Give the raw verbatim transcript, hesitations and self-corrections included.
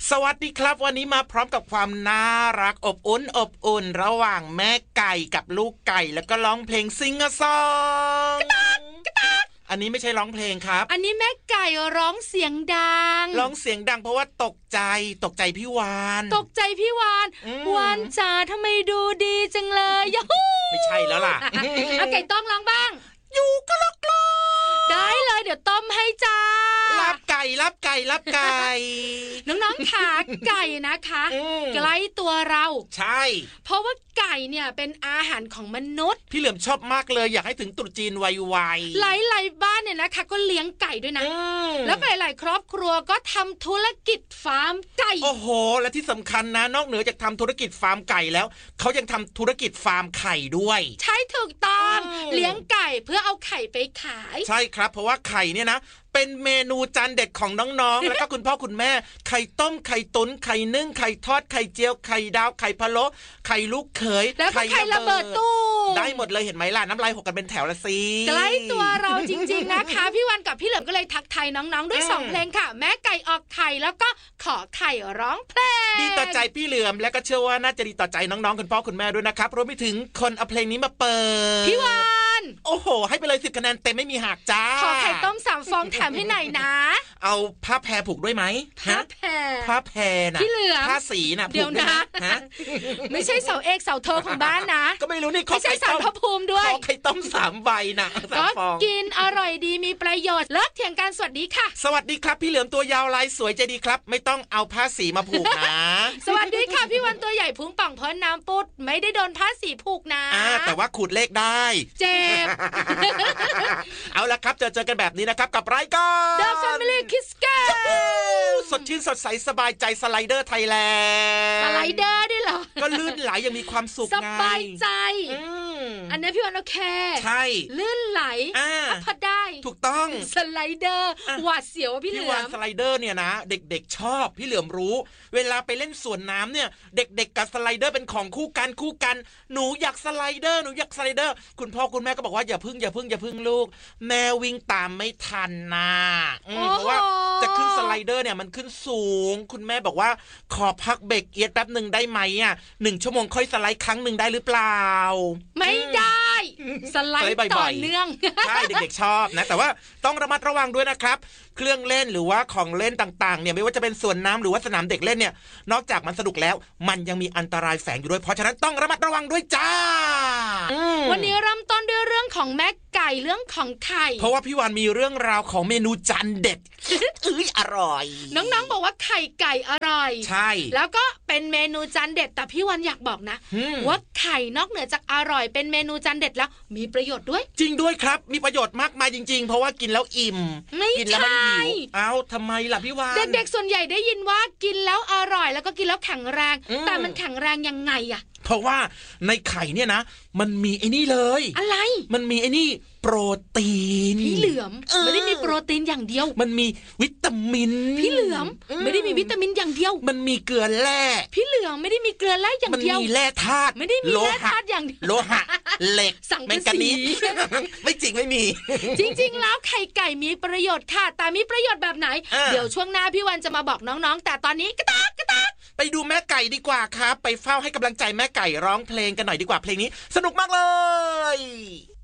สวัสดีครับวันนี้มาพร้อมกับความน่ารักอบอุ่นอบอุ่นระหว่างแม่ไก่กับลูกไก่แล้วก็ร้องเพลงซิงอะซองกระตักกระตักอันนี้ไม่ใช่ร้องเพลงครับอันนี้แม่ไก่ร้องเสียงดังร้องเสียงดังเพราะว่าตกใจตกใจพี่วานตกใจพี่วานวานจ๋าทำไมดูดีจังเลยยูฮูไม่ใช่แล้วล่ะเอาไก่ต้มร้องบ้างอยู่กรอกกรอได้เลยเดี๋ยวต้มให้จ้ารับไก่รับไก่รับไก่น้องๆขาไก่นะคะใกล้ตัวเราใช่เพราะว่าไก่เนี่ยเป็นอาหารของมนุษย์พี่เหลือมชอบมากเลยอยากให้ถึงตรุษจีนไวๆหลายๆบ้านเนี่ยนะคะก็เลี้ยงไก่ด้วยนะแล้วหลายๆครอบครัวก็ทำธุรกิจฟาร์มไก่โอ้โหและที่สำคัญนะนอกเหนือจากทำธุรกิจฟาร์มไก่แล้วเขายังทำธุรกิจฟาร์มไข่ด้วยใช่ถูกต้องเลี้ยงไก่เพื่อเอาไข่ไปขายใช่ครับเพราะว่าไข่เนี่ยนะเป็นเมนูจานเด็ดของน้องๆ แล้วก็คุณพ่อคุณแม่ไข่ต้มไข่ตุ๋นไข่นึ่งไข่ทอดไข่เจียวไข่ดาวไข่พะโล้ไข่ลูกเขยแล้วก็ไข่ระเบิดตู้ได้หมดเลยเห็นไหมล่ะน้ำลายหกกันเป็นแถวละสิใกล้ตัวเราจริงๆนะคะพี่วันกับพี่เหลิมก็เลยทักทายน้องๆด้วยสองเพลงค่ะแม่ไก่ออกไข่แล้วก็ขอไข่ร้องเพลงดีต่อใจพี่เหลือมและก็เชื่อว่าน่าจะดีต่อใจน้องๆคุณพ่อคุณแม่ด้วยนะครับรวมไปถึงคนเอาเพลงนี้มาเปิดพี่วันโอ้โหให้ไปเลยสิบคะแนนเต็มไม่มีหักจ้าขอไข่ต้มสามฟองแถมให้หน่อยนะเอาผ้าแพรผูกด้วยไหมผ้าแพรผ้าแพรนะพี่เหลือมผ้าสีนะเดี๋ยวนะไม่ใช่เสาเอกเสาโทของบ้านนะก็ไม่รู้นี่ขอไม่ใช่สารพระภูมิด้วยขอไข่ต้มสามใบนะสามฟองก็กินอร่อยดีมีประโยชน์เลิกเถียงกันสวัสดีค่ะสวัสดีครับพี่เหลือมตัวยาวลายสวยใจดีครับไม่ต้องเอาผ้าสีมาผูกนะสวัสดีค่ะพี่วันตัวใหญ่พุงป่องพ้นน้ำปุดไม่ได้โดนผ้าสีผูกนะอ่าแต่ว่าขูดเลขได้เจ็บเอาละครับเจอเจอกันแบบนี้นะครับกับรายการ The Family Kids สดชื่นสดใสสบายใจสไลเดอร์ไทยแลนด์สไลเดอร์ด้วยเหรอก็ลื่นไหลยังมีความสุขไงสบายใจอันนี้พี่วันโอเคใช่ลื่นไหลพัดได้ถูกต้องสไลเดอร์หวาดเสียวพี่เหลือมพี่วันสไลเดอร์เนี่ยนะเด็กๆชอบพี่เหลือมรู้เวลาไปเล่นสวนน้ำเนี่ยเด็กๆกับสไลเดอร์เป็นของคู่กันคู่กันหนูอยากสไลเดอร์หนูอยากสไลเดอร์คุณพ่อคุณแม่ก็บอกว่าอย่าพึ่งอย่าพึ่งอย่าพึ่งลูกแม่วิ่งตามไม่ทันนะเพราะว่าจะขึ้นสไลเดอร์เนี่ยมันขึ้นสูงคุณแม่บอกว่าขอพักเบรกเอียดแป๊บหนึ่งได้ไหมอ่ะหนึ่งชั่วโมงค่อยสไลด์ครั้งหนึ่งได้หรือเปล่าไม่ได้สไลด์ต่อเนื่องใช่เด็กๆชอบนะแต่ว่าต้องระมัดระวังด้วยนะครับเครื่องเล่นหรือว่าของเล่นต่างๆเนี่ยไม่ว่าจะเป็นสวนน้ำหรือว่าสนามเด็กเล่นเนี่ยนอกจากมันสนุกแล้วมันยังมีอันตรายแฝงอยู่ด้วยเพราะฉะนั้นต้องระมัดระวังด้วยจ้าวันนี้เริ่มต้นด้วยเรื่องของแม่ไก่เรื่องของไข่เพราะว่าพี่วานมีเรื่องราวของเมนูจานเด็ดเอ้ยอร่อยน้องๆบอกว่าไข่ไก่อร่อยใช่แล้วก็เป็นเมนูจานเด็ดแต่พี่วานอยากบอกนะว่าไข่นอกเหนือจากอร่อยเป็นเมนูจานเด็ดแล้วมีประโยชน์ด้วยจริงด้วยครับมีประโยชน์มากมายจริงๆเพราะว่ากินแล้วอิ่มกินแล้วมันหิวเอ้าทำไมล่ะพี่วานเด็กๆส่วนใหญ่ได้ยินว่ากินแล้วอร่อยแล้วก็กินแล้วแข็งแรงแต่มันแข็งแรงยังไงอะเพราะว่าในไข่เนี่ยนะมันมีไอ้นี่เลยอะไรมันมีไอ้นี่โปรตีนพี่เหลือมไม่ได้มีโปรตีนอย่างเดียวมันมีวิตามินพี่เหลือมไม่ได้มีวิตามินอย่างเดียวมันมีเกลือแร่พี่เหลือมไม่ได้มีเกลือแร่อย่างเดียวมันมีแร่ธาตุไม่ได้มีแร่ธาตุอย่างเดียวโลหะเหล็กสังกะสีไม่จริงไม่มีจริงๆแล้วไข่ไก่มีประโยชน์ค่ะแต่มีประโยชน์แบบไหนเดี๋ยวช่วงหน้าพี่วันจะมาบอกน้องๆแต่ตอนนี้กระตากกระตากไปดูแม่ไก่ดีกว่าครับไปเฝ้าให้กำลังใจแม่ไก่ร้องเพลงกันหน่อยดีกว่าเพลงนี้สนุกมากเลย